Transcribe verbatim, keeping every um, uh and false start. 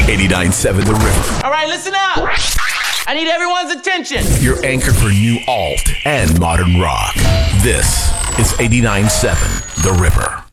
eighty-nine point seven The River. All right, listen up. I need everyone's attention. Your anchor for new alt and modern rock. This is eighty-nine point seven The River.